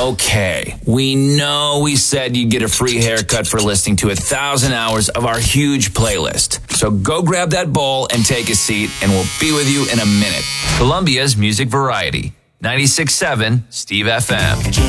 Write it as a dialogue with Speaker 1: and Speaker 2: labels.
Speaker 1: Okay, we know we said you'd get a free haircut for listening to 1,000 hours of our huge playlist. So go grab that bowl and take a seat, and we'll be with you in a minute. Columbia's Music Variety, 96.7 Steve FM.